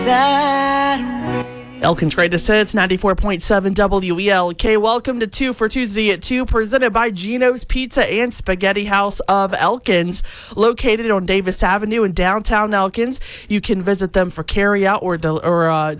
Elkins Greatest Hits, 94.7 WELK. Welcome to 2 for Tuesday at 2, presented by Gino's Pizza and Spaghetti House of Elkins, located on Davis Avenue in downtown Elkins. You can visit them for carryout or